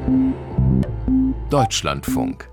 Deutschlandfunk.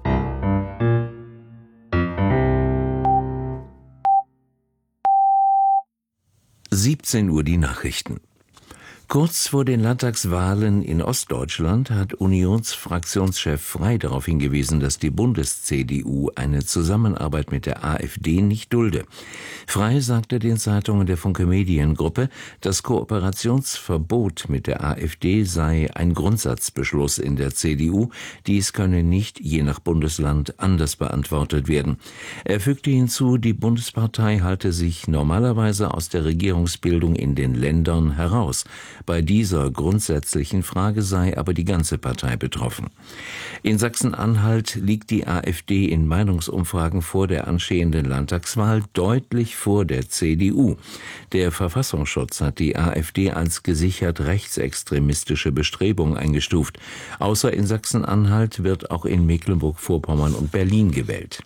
(17 Uhr) die Nachrichten. Kurz vor den Landtagswahlen in Ostdeutschland hat Unionsfraktionschef Frey darauf hingewiesen, dass die Bundes-CDU eine Zusammenarbeit mit der AfD nicht dulde. Frey sagte den Zeitungen der Funke Mediengruppe, das Kooperationsverbot mit der AfD sei ein Grundsatzbeschluss in der CDU. Dies könne nicht je nach Bundesland anders beantwortet werden. Er fügte hinzu, die Bundespartei halte sich normalerweise aus der Regierungsbildung in den Ländern heraus. Bei dieser grundsätzlichen Frage sei aber die ganze Partei betroffen. In Sachsen-Anhalt liegt die AfD in Meinungsumfragen vor der anstehenden Landtagswahl deutlich vor der CDU. Der Verfassungsschutz hat die AfD als gesichert rechtsextremistische Bestrebung eingestuft. Außer in Sachsen-Anhalt wird auch in Mecklenburg-Vorpommern und Berlin gewählt.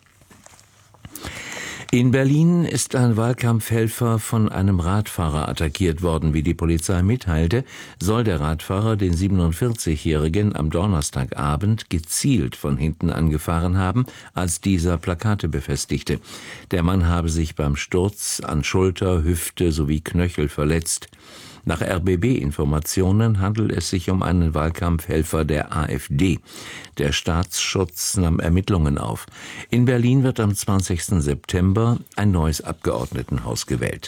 In Berlin ist ein Wahlkampfhelfer von einem Radfahrer attackiert worden. Wie die Polizei mitteilte, soll der Radfahrer den 47-Jährigen am Donnerstagabend gezielt von hinten angefahren haben, als dieser Plakate befestigte. Der Mann habe sich beim Sturz an Schulter, Hüfte sowie Knöchel verletzt. Nach RBB-Informationen handelt es sich um einen Wahlkampfhelfer der AfD. Der Staatsschutz nahm Ermittlungen auf. In Berlin wird am 20. September ein neues Abgeordnetenhaus gewählt.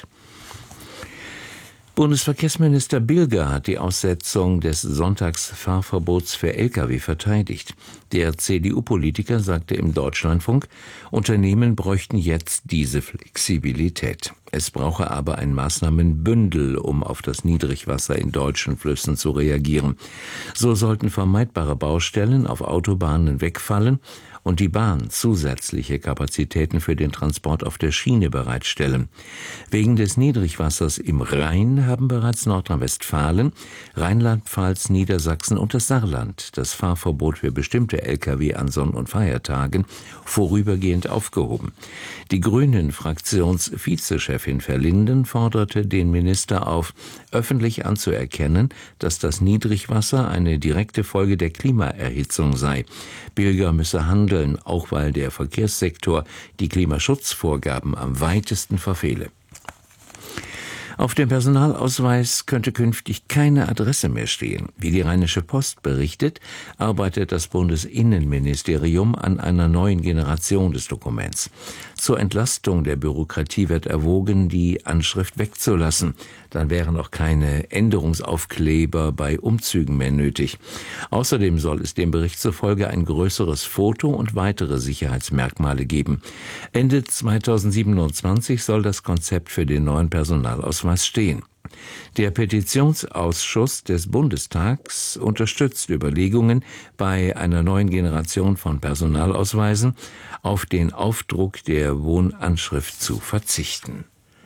Bundesverkehrsminister Bilger hat die Aussetzung des Sonntagsfahrverbots für Lkw verteidigt. Der CDU-Politiker sagte im Deutschlandfunk, Unternehmen bräuchten jetzt diese Flexibilität. Es brauche aber ein Maßnahmenbündel, um auf das Niedrigwasser in deutschen Flüssen zu reagieren. So sollten vermeidbare Baustellen auf Autobahnen wegfallen und die Bahn zusätzliche Kapazitäten für den Transport auf der Schiene bereitstellen. Wegen des Niedrigwassers im Rhein haben bereits Nordrhein-Westfalen, Rheinland-Pfalz, Niedersachsen und das Saarland das Fahrverbot für bestimmte Lkw an Sonn- und Feiertagen vorübergehend aufgehoben. Die Grünen-Fraktions-Vizechefin Verlinden forderte den Minister auf, öffentlich anzuerkennen, dass das Niedrigwasser eine direkte Folge der Klimaerhitzung sei. Bilger müsse handeln, auch weil der Verkehrssektor die Klimaschutzvorgaben am weitesten verfehle. Auf dem Personalausweis könnte künftig keine Adresse mehr stehen. Wie die Rheinische Post berichtet, arbeitet das Bundesinnenministerium an einer neuen Generation des Dokuments. Zur Entlastung der Bürokratie wird erwogen, die Anschrift wegzulassen. Dann wären auch keine Änderungsaufkleber bei Umzügen mehr nötig. Außerdem soll es dem Bericht zufolge ein größeres Foto und weitere Sicherheitsmerkmale geben. Ende 2027 soll das Konzept für den neuen Personalausweis stehen. Der Petitionsausschuss des Bundestags unterstützt Überlegungen, bei einer neuen Generation von Personalausweisen auf den Aufdruck der Wohnanschrift zu verzichten.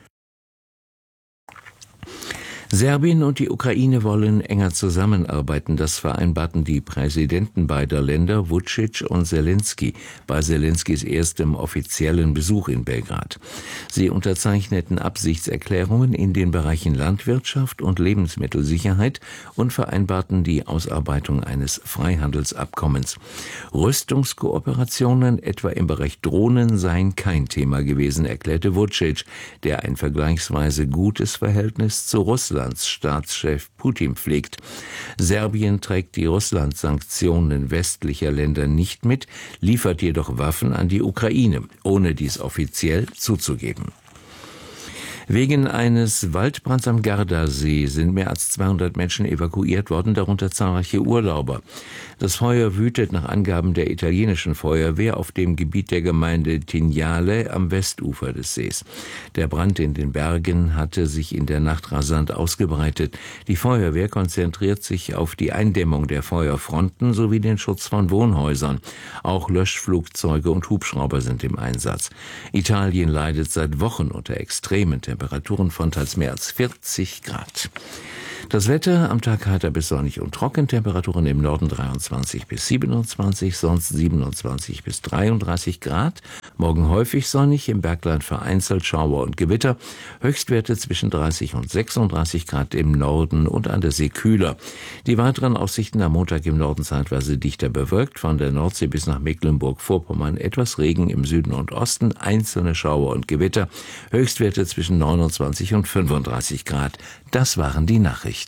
Serbien und die Ukraine wollen enger zusammenarbeiten. Das vereinbarten die Präsidenten beider Länder, Vučić und Zelensky, bei Zelenskys erstem offiziellen Besuch in Belgrad. Sie unterzeichneten Absichtserklärungen in den Bereichen Landwirtschaft und Lebensmittelsicherheit und vereinbarten die Ausarbeitung eines Freihandelsabkommens. Rüstungskooperationen, etwa im Bereich Drohnen, seien kein Thema gewesen, erklärte Vučić, der ein vergleichsweise gutes Verhältnis zu Russlands Staatschef Putin pflegt. Serbien trägt die Russland-Sanktionen westlicher Länder nicht mit, liefert jedoch Waffen an die Ukraine, ohne dies offiziell zuzugeben. Wegen eines Waldbrands am Gardasee sind mehr als 200 Menschen evakuiert worden, darunter zahlreiche Urlauber. Das Feuer wütet nach Angaben der italienischen Feuerwehr auf dem Gebiet der Gemeinde Tignale am Westufer des Sees. Der Brand in den Bergen hatte sich in der Nacht rasant ausgebreitet. Die Feuerwehr konzentriert sich auf die Eindämmung der Feuerfronten sowie den Schutz von Wohnhäusern. Auch Löschflugzeuge und Hubschrauber sind im Einsatz. Italien leidet seit Wochen unter extremen Temperaturen. Temperaturen von teils mehr als 40 Grad. Das Wetter am Tag heiter bis sonnig und trocken, Temperaturen im Norden 23 bis 27, sonst 27 bis 33 Grad. Morgen häufig sonnig, im Bergland vereinzelt Schauer und Gewitter. Höchstwerte zwischen 30 und 36 Grad im Norden und an der See kühler. Die weiteren Aussichten am Montag im Norden zeitweise dichter bewölkt, von der Nordsee bis nach Mecklenburg-Vorpommern etwas Regen im Süden und Osten, einzelne Schauer und Gewitter. Höchstwerte zwischen 29 und 35 Grad. Das waren die Nachrichten.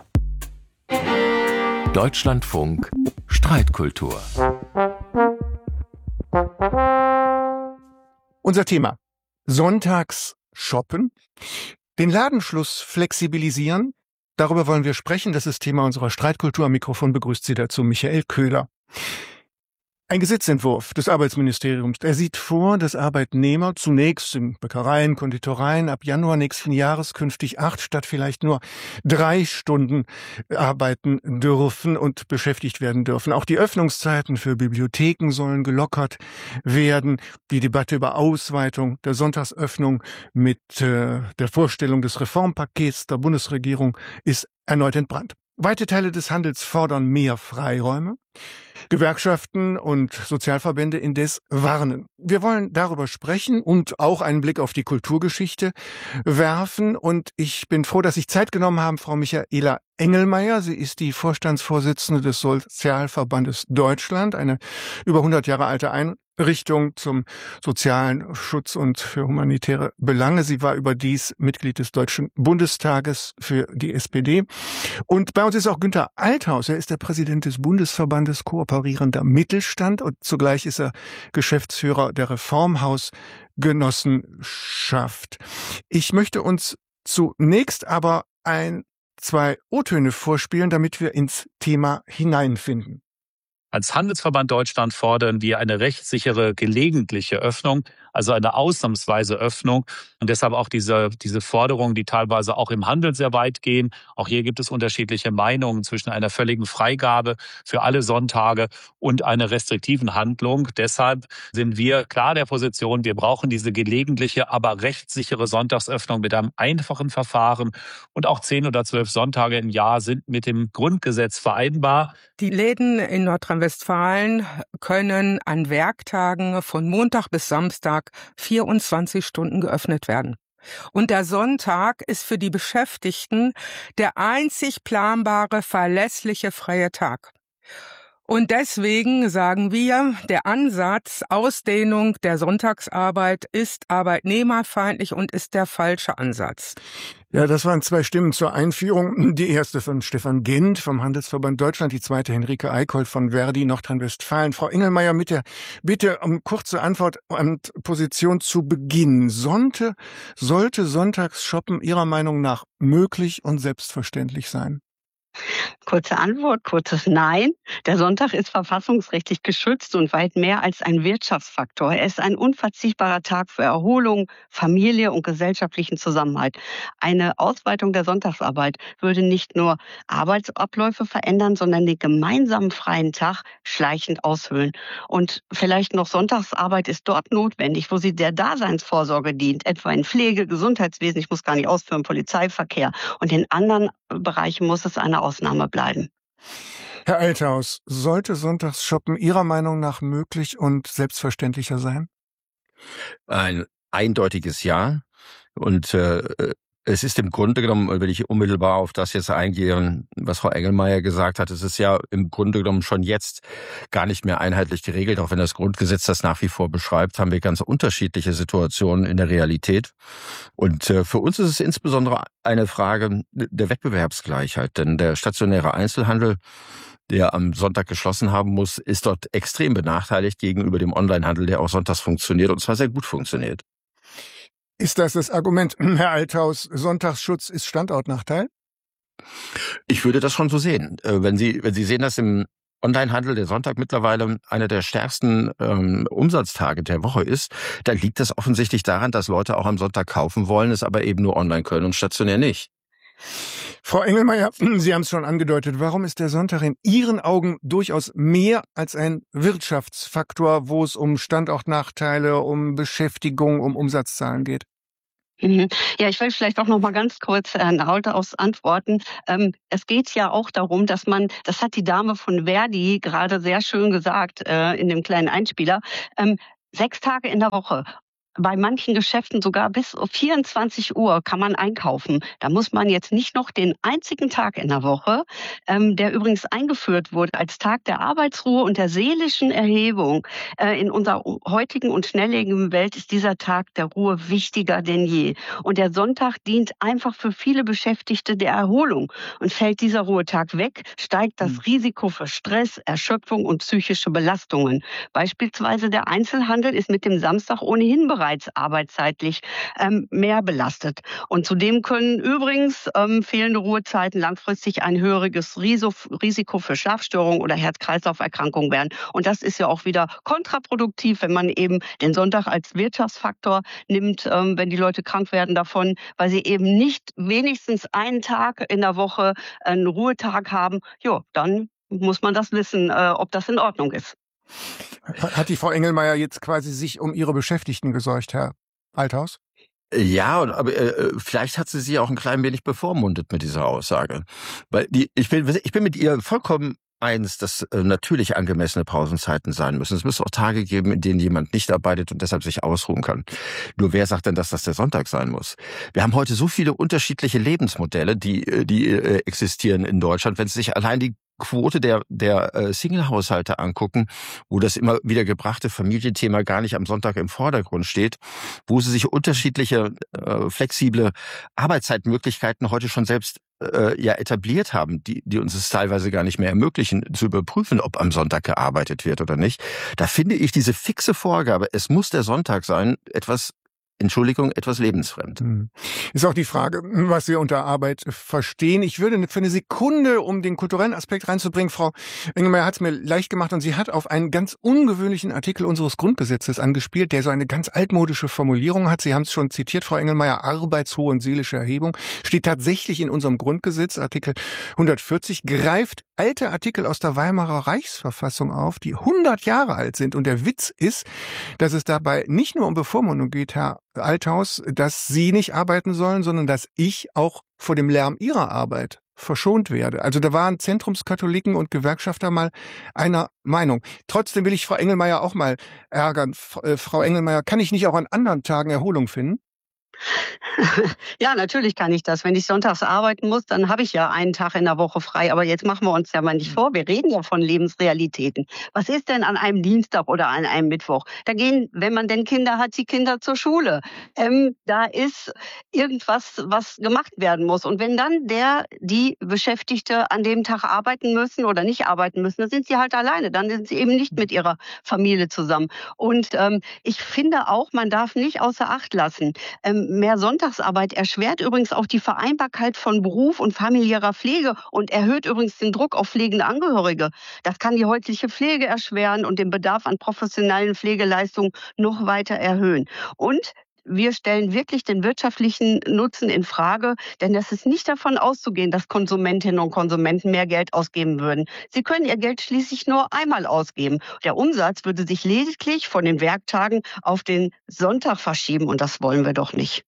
Deutschlandfunk Streitkultur. Unser Thema: Sonntags shoppen, den Ladenschluss flexibilisieren. Darüber wollen wir sprechen. Das ist Thema unserer Streitkultur. Am Mikrofon begrüßt Sie dazu Michael Köhler. Ein Gesetzentwurf des Arbeitsministeriums, der sieht vor, dass Arbeitnehmer zunächst in Bäckereien, Konditoreien ab Januar nächsten Jahres künftig 8 statt vielleicht nur 3 Stunden arbeiten dürfen und beschäftigt werden dürfen. Auch die Öffnungszeiten für Bibliotheken sollen gelockert werden. Die Debatte über Ausweitung der Sonntagsöffnung mit der Vorstellung des Reformpakets der Bundesregierung ist erneut entbrannt. Weite Teile des Handels fordern mehr Freiräume. Gewerkschaften und Sozialverbände indes warnen. Wir wollen darüber sprechen und auch einen Blick auf die Kulturgeschichte werfen. Und ich bin froh, dass Sie Zeit genommen haben, Frau Michaela Engelmeier. Sie ist die Vorstandsvorsitzende des Sozialverbandes Deutschland, eine über 100 Jahre alte Einrichtung zum sozialen Schutz und für humanitäre Belange. Sie war überdies Mitglied des Deutschen Bundestages für die SPD. Und bei uns ist auch Günther Althaus. Er ist der Präsident des Bundesverbandes Kooperierender Mittelstand und zugleich ist er Geschäftsführer der Reformhausgenossenschaft. Ich möchte uns zunächst aber 2 O-Töne vorspielen, damit wir ins Thema hineinfinden. Als Handelsverband Deutschland fordern wir eine rechtssichere gelegentliche Öffnung, also eine ausnahmsweise Öffnung. Und deshalb auch diese Forderungen, die teilweise auch im Handel sehr weit gehen. Auch hier gibt es unterschiedliche Meinungen zwischen einer völligen Freigabe für alle Sonntage und einer restriktiven Handlung. Deshalb sind wir klar der Position, wir brauchen diese gelegentliche, aber rechtssichere Sonntagsöffnung mit einem einfachen Verfahren. Und auch 10 oder 12 Sonntage im Jahr sind mit dem Grundgesetz vereinbar. Die Läden in Nordrhein-Westfalen können an Werktagen von Montag bis Samstag 24 Stunden geöffnet werden. Und der Sonntag ist für die Beschäftigten der einzig planbare, verlässliche freie Tag. Und deswegen sagen wir, der Ansatz Ausdehnung der Sonntagsarbeit ist arbeitnehmerfeindlich und ist der falsche Ansatz. Ja, das waren 2 Stimmen zur Einführung. Die erste von Stefan Gent vom Handelsverband Deutschland, die zweite Henrike Eickholt von Verdi Nordrhein-Westfalen. Frau Engelmeier, mit der Bitte um kurze Antwort und Position zu Beginn. Sollte Sonntagsshoppen Ihrer Meinung nach möglich und selbstverständlich sein? Kurze Antwort, kurzes Nein. Der Sonntag ist verfassungsrechtlich geschützt und weit mehr als ein Wirtschaftsfaktor. Er ist ein unverzichtbarer Tag für Erholung, Familie und gesellschaftlichen Zusammenhalt. Eine Ausweitung der Sonntagsarbeit würde nicht nur Arbeitsabläufe verändern, sondern den gemeinsamen freien Tag schleichend aushöhlen. Und vielleicht noch Sonntagsarbeit ist dort notwendig, wo sie der Daseinsvorsorge dient, etwa in Pflege, Gesundheitswesen, ich muss gar nicht ausführen, Polizeiverkehr. Und in anderen Bereichen muss es eine Ausnahme bleiben. Herr Althaus, sollte Sonntagsshoppen Ihrer Meinung nach möglich und selbstverständlicher sein? Ein eindeutiges Ja. Und es ist im Grunde genommen, wenn ich unmittelbar auf das jetzt eingehe, was Frau Engelmeier gesagt hat, es ist ja im Grunde genommen schon jetzt gar nicht mehr einheitlich geregelt. Auch wenn das Grundgesetz das nach wie vor beschreibt, haben wir ganz unterschiedliche Situationen in der Realität. Und für uns ist es insbesondere eine Frage der Wettbewerbsgleichheit. Denn der stationäre Einzelhandel, der am Sonntag geschlossen haben muss, ist dort extrem benachteiligt gegenüber dem Onlinehandel, der auch sonntags funktioniert und zwar sehr gut funktioniert. Ist das Argument, Herr Althaus, Sonntagsschutz ist Standortnachteil? Ich würde das schon so sehen. Wenn Sie sehen, dass im Onlinehandel der Sonntag mittlerweile einer der stärksten Umsatztage der Woche ist, dann liegt das offensichtlich daran, dass Leute auch am Sonntag kaufen wollen, es aber eben nur online können und stationär nicht. Frau Engelmeier, Sie haben es schon angedeutet. Warum ist der Sonntag in Ihren Augen durchaus mehr als ein Wirtschaftsfaktor, wo es um Standortnachteile, um Beschäftigung, um Umsatzzahlen geht? Mhm. Ja, ich will vielleicht auch noch mal ganz kurz Herrn Rautaus antworten. Es geht ja auch darum, dass man, das hat die Dame von Verdi gerade sehr schön gesagt in dem kleinen Einspieler, 6 Tage in der Woche. Bei manchen Geschäften sogar bis 24 Uhr kann man einkaufen. Da muss man jetzt nicht noch den einzigen Tag in der Woche, der übrigens eingeführt wurde als Tag der Arbeitsruhe und der seelischen Erhebung. In unserer heutigen und schnelllebigen Welt ist dieser Tag der Ruhe wichtiger denn je. Und der Sonntag dient einfach für viele Beschäftigte der Erholung. Und fällt dieser Ruhetag weg, steigt das Risiko für Stress, Erschöpfung und psychische Belastungen. Beispielsweise der Einzelhandel ist mit dem Samstag ohnehin bereits arbeitszeitlich mehr belastet. Und zudem können übrigens fehlende Ruhezeiten langfristig ein höheres Risiko für Schlafstörungen oder Herz-Kreislauf-Erkrankungen werden. Und das ist ja auch wieder kontraproduktiv, wenn man eben den Sonntag als Wirtschaftsfaktor nimmt, wenn die Leute krank werden davon, weil sie eben nicht wenigstens einen Tag in der Woche einen Ruhetag haben. Ja, dann muss man das wissen, ob das in Ordnung ist. Hat die Frau Engelmeier jetzt quasi sich um ihre Beschäftigten gesorgt, Herr Althaus? Ja, aber vielleicht hat sie auch ein klein wenig bevormundet mit dieser Aussage. Weil ich bin mit ihr vollkommen eins, dass natürlich angemessene Pausenzeiten sein müssen. Es müsste auch Tage geben, in denen jemand nicht arbeitet und deshalb sich ausruhen kann. Nur wer sagt denn, dass das der Sonntag sein muss? Wir haben heute so viele unterschiedliche Lebensmodelle, die existieren in Deutschland. Wenn Sie sich allein die Quote der Single-Haushalte angucken, wo das immer wieder gebrachte Familienthema gar nicht am Sonntag im Vordergrund steht, wo sie sich unterschiedliche flexible Arbeitszeitmöglichkeiten heute schon selbst etabliert haben, die uns es teilweise gar nicht mehr ermöglichen, zu überprüfen, ob am Sonntag gearbeitet wird oder nicht. Da finde ich diese fixe Vorgabe, es muss der Sonntag sein, etwas lebensfremd. Ist auch die Frage, was wir unter Arbeit verstehen. Ich würde für eine Sekunde, um den kulturellen Aspekt reinzubringen, Frau Engelmeier hat es mir leicht gemacht und sie hat auf einen ganz ungewöhnlichen Artikel unseres Grundgesetzes angespielt, der so eine ganz altmodische Formulierung hat. Sie haben es schon zitiert, Frau Engelmeier, arbeitsruhe und seelische Erhebung. Steht tatsächlich in unserem Grundgesetz, Artikel 140, greift alte Artikel aus der Weimarer Reichsverfassung auf, die 100 Jahre alt sind. Und der Witz ist, dass es dabei nicht nur um Bevormundung geht, Herr Althaus, dass Sie nicht arbeiten sollen, sondern dass ich auch vor dem Lärm Ihrer Arbeit verschont werde. Also da waren Zentrumskatholiken und Gewerkschafter mal einer Meinung. Trotzdem will ich Frau Engelmeier auch mal ärgern. Frau Engelmeier, kann ich nicht auch an anderen Tagen Erholung finden? Ja, natürlich kann ich das. Wenn ich sonntags arbeiten muss, dann habe ich ja einen Tag in der Woche frei. Aber jetzt machen wir uns ja mal nicht vor. Wir reden ja von Lebensrealitäten. Was ist denn an einem Dienstag oder an einem Mittwoch? Da gehen, wenn man denn Kinder hat, die Kinder zur Schule. Da ist irgendwas, was gemacht werden muss. Und wenn dann die Beschäftigte an dem Tag arbeiten müssen oder nicht arbeiten müssen, dann sind sie halt alleine. Dann sind sie eben nicht mit ihrer Familie zusammen. Und ich finde auch, man darf nicht außer Acht lassen, mehr Sonntagsarbeit erschwert übrigens auch die Vereinbarkeit von Beruf und familiärer Pflege und erhöht übrigens den Druck auf pflegende Angehörige. Das kann die häusliche Pflege erschweren und den Bedarf an professionellen Pflegeleistungen noch weiter erhöhen. Und wir stellen wirklich den wirtschaftlichen Nutzen in Frage, denn es ist nicht davon auszugehen, dass Konsumentinnen und Konsumenten mehr Geld ausgeben würden. Sie können ihr Geld schließlich nur einmal ausgeben. Der Umsatz würde sich lediglich von den Werktagen auf den Sonntag verschieben und das wollen wir doch nicht.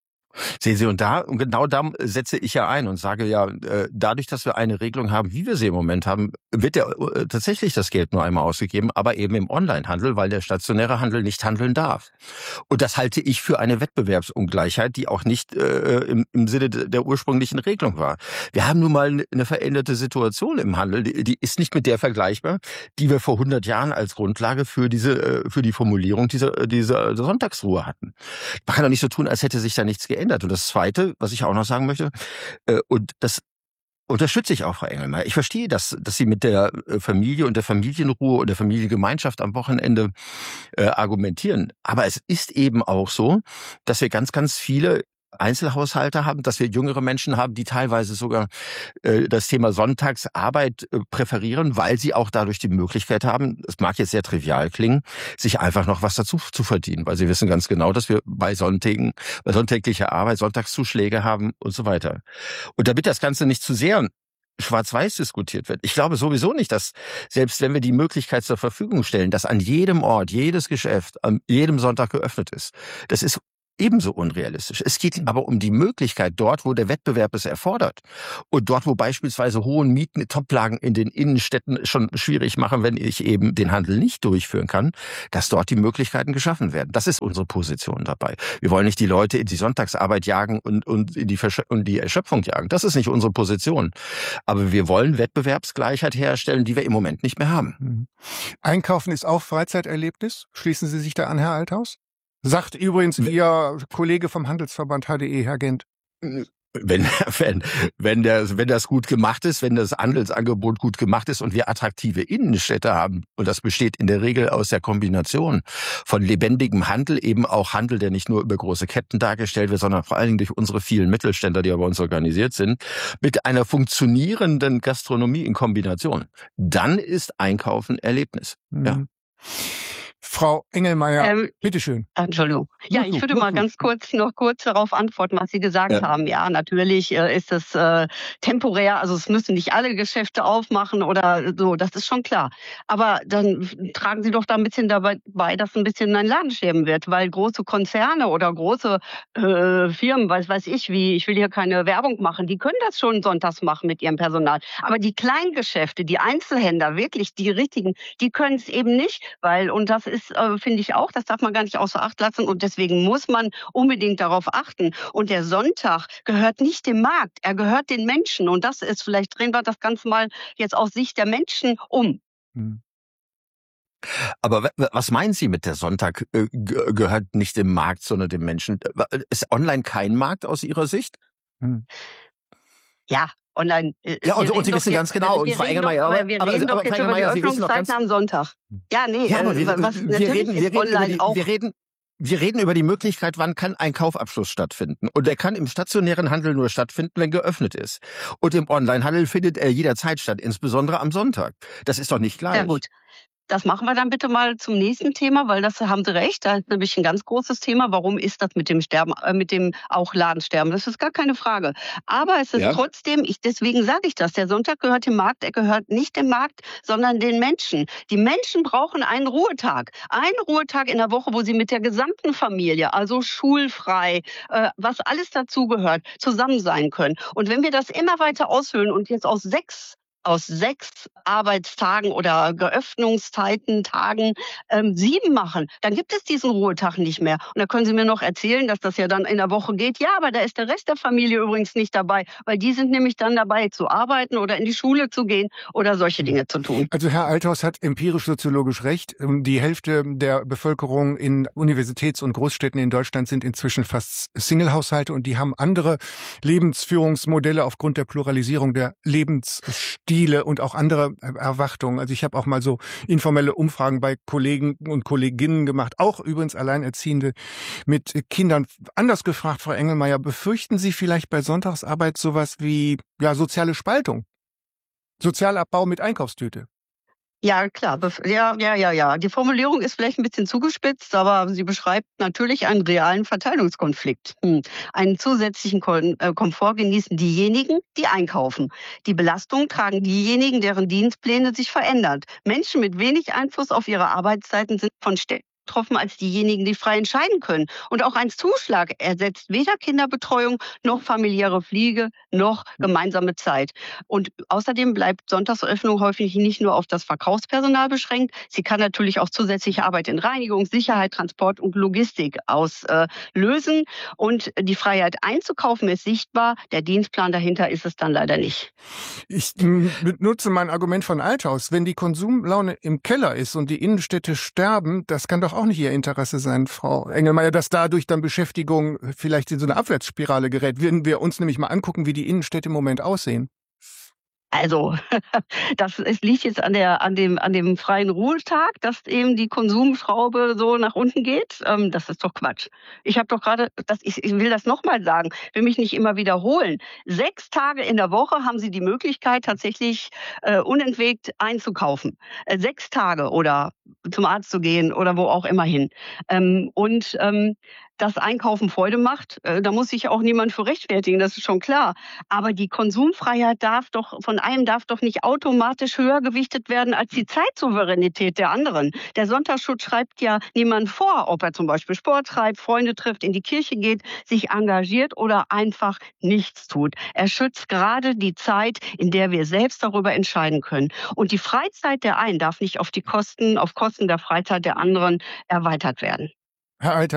Sehen Sie, und genau da setze ich ja ein und sage ja, dadurch, dass wir eine Regelung haben, wie wir sie im Moment haben, wird ja tatsächlich das Geld nur einmal ausgegeben, aber eben im Onlinehandel, weil der stationäre Handel nicht handeln darf. Und das halte ich für eine Wettbewerbsungleichheit, die auch nicht im Sinne der ursprünglichen Regelung war. Wir haben nun mal eine veränderte Situation im Handel, die ist nicht mit der vergleichbar, die wir vor 100 Jahren als Grundlage für die Formulierung dieser Sonntagsruhe hatten. Man kann doch nicht so tun, als hätte sich da nichts geändert. Und das Zweite, was ich auch noch sagen möchte, und das unterstütze ich auch, Frau Engelmeier. Ich verstehe, dass Sie mit der Familie und der Familienruhe und der Familiengemeinschaft am Wochenende argumentieren. Aber es ist eben auch so, dass wir ganz, ganz viele Einzelhaushalte haben, dass wir jüngere Menschen haben, die teilweise sogar das Thema Sonntagsarbeit präferieren, weil sie auch dadurch die Möglichkeit haben, es mag jetzt sehr trivial klingen, sich einfach noch was dazu zu verdienen, weil sie wissen ganz genau, dass wir bei sonntäglicher Arbeit Sonntagszuschläge haben und so weiter. Und damit das Ganze nicht zu sehr schwarz-weiß diskutiert wird. Ich glaube sowieso nicht, dass selbst wenn wir die Möglichkeit zur Verfügung stellen, dass an jedem Ort, jedes Geschäft, an jedem Sonntag geöffnet ist, das ist ebenso unrealistisch. Es geht aber um die Möglichkeit dort, wo der Wettbewerb es erfordert und dort, wo beispielsweise hohe Mieten, Toplagen in den Innenstädten schon schwierig machen, wenn ich eben den Handel nicht durchführen kann, dass dort die Möglichkeiten geschaffen werden. Das ist unsere Position dabei. Wir wollen nicht die Leute in die Sonntagsarbeit jagen und in die Erschöpfung jagen. Das ist nicht unsere Position. Aber wir wollen Wettbewerbsgleichheit herstellen, die wir im Moment nicht mehr haben. Einkaufen ist auch Freizeiterlebnis. Schließen Sie sich da an, Herr Althaus? Sagt übrigens Ihr Kollege vom Handelsverband HDE, Herr Gent. Wenn das gut gemacht ist, wenn das Handelsangebot gut gemacht ist und wir attraktive Innenstädte haben, und das besteht in der Regel aus der Kombination von lebendigem Handel, eben auch Handel, der nicht nur über große Ketten dargestellt wird, sondern vor allen Dingen durch unsere vielen Mittelständler, die bei uns organisiert sind, mit einer funktionierenden Gastronomie in Kombination, dann ist Einkaufen Erlebnis. Ja. Frau Engelmeier, bitteschön. Entschuldigung. Ja, ich würde mal ganz kurz darauf antworten, was Sie gesagt haben. Ja, natürlich ist es temporär, also es müssen nicht alle Geschäfte aufmachen oder so, das ist schon klar. Aber dann tragen Sie doch da ein bisschen dabei bei, dass ein bisschen ein Ladensterben wird, weil große Konzerne oder große Firmen, weiß ich wie, ich will hier keine Werbung machen, die können das schon sonntags machen mit ihrem Personal. Aber die Kleingeschäfte, die Einzelhändler, wirklich die richtigen, die können es eben nicht, und das ist, finde ich auch, das darf man gar nicht außer Acht lassen und deswegen muss man unbedingt darauf achten. Und der Sonntag gehört nicht dem Markt, er gehört den Menschen und das ist, vielleicht drehen wir das Ganze mal jetzt aus Sicht der Menschen um. Aber was meinen Sie mit der Sonntag gehört nicht dem Markt, sondern dem Menschen? Ist online kein Markt aus Ihrer Sicht? Ja. Online. Ja, und Sie wissen ganz genau. Wir reden doch jetzt über die Öffnungszeiten am Sonntag. Ja, nee. Ja, aber wir reden über die Möglichkeit, wann kann ein Kaufabschluss stattfinden. Und der kann im stationären Handel nur stattfinden, wenn geöffnet ist. Und im Onlinehandel findet er jederzeit statt, insbesondere am Sonntag. Das ist doch nicht gleich. Ja, gut. Das machen wir dann bitte mal zum nächsten Thema, weil das haben Sie recht, da ist nämlich ein ganz großes Thema. Warum ist das mit dem Sterben, mit dem auch Ladensterben? Das ist gar keine Frage. Aber es ist trotzdem, deswegen sage ich das, der Sonntag gehört dem Markt, er gehört nicht dem Markt, sondern den Menschen. Die Menschen brauchen einen Ruhetag in der Woche, wo sie mit der gesamten Familie, also schulfrei, was alles dazugehört, zusammen sein können. Und wenn wir das immer weiter aushöhlen und jetzt aus sechs Arbeitstagen oder Geöffnungszeiten, Tagen 7 machen, dann gibt es diesen Ruhetag nicht mehr. Und da können Sie mir noch erzählen, dass das ja dann in der Woche geht. Ja, aber da ist der Rest der Familie übrigens nicht dabei, weil die sind nämlich dann dabei zu arbeiten oder in die Schule zu gehen oder solche Dinge zu tun. Also Herr Althaus hat empirisch-soziologisch recht. Die Hälfte der Bevölkerung in Universitäts- und Großstädten in Deutschland sind inzwischen fast Single-Haushalte und die haben andere Lebensführungsmodelle aufgrund der Pluralisierung der Lebensstile und auch andere Erwartungen. Also ich habe auch mal so informelle Umfragen bei Kollegen und Kolleginnen gemacht, auch übrigens Alleinerziehende mit Kindern. Anders gefragt, Frau Engelmeier, befürchten Sie vielleicht bei Sonntagsarbeit sowas wie soziale Spaltung? Sozialabbau mit Einkaufstüte? Ja, klar. Ja. Die Formulierung ist vielleicht ein bisschen zugespitzt, aber sie beschreibt natürlich einen realen Verteilungskonflikt. Einen zusätzlichen Komfort genießen diejenigen, die einkaufen. Die Belastung tragen diejenigen, deren Dienstpläne sich verändern. Menschen mit wenig Einfluss auf ihre Arbeitszeiten sind von betroffen als diejenigen, die frei entscheiden können. Und auch ein Zuschlag ersetzt weder Kinderbetreuung noch familiäre Pflege noch gemeinsame Zeit. Und außerdem bleibt Sonntagsöffnung häufig nicht nur auf das Verkaufspersonal beschränkt. Sie kann natürlich auch zusätzliche Arbeit in Reinigung, Sicherheit, Transport und Logistik auslösen. Und die Freiheit einzukaufen ist sichtbar. Der Dienstplan dahinter ist es dann leider nicht. Ich nutze mein Argument von Althaus. Wenn die Konsumlaune im Keller ist und die Innenstädte sterben, das kann doch auch nicht Ihr Interesse sein, Frau Engelmeier, dass dadurch dann Beschäftigung vielleicht in so eine Abwärtsspirale gerät. Würden wir uns nämlich mal angucken, wie die Innenstädte im Moment aussehen. Also, es liegt jetzt an dem freien Ruhetag, dass eben die Konsumschraube so nach unten geht. Das ist doch Quatsch. Ich habe doch gerade, ich will das nochmal sagen, will mich nicht immer wiederholen. 6 Tage in der Woche haben Sie die Möglichkeit, tatsächlich unentwegt einzukaufen. 6 Tage oder zum Arzt zu gehen oder wo auch immer hin. dass Einkaufen Freude macht. Da muss sich auch niemand für rechtfertigen, das ist schon klar. Aber die Konsumfreiheit von einem darf doch nicht automatisch höher gewichtet werden als die Zeitsouveränität der anderen. Der Sonntagsschutz schreibt ja niemand vor, ob er zum Beispiel Sport treibt, Freunde trifft, in die Kirche geht, sich engagiert oder einfach nichts tut. Er schützt gerade die Zeit, in der wir selbst darüber entscheiden können. Und die Freizeit der einen darf nicht auf Kosten der Freizeit der anderen erweitert werden. Herr Eiter,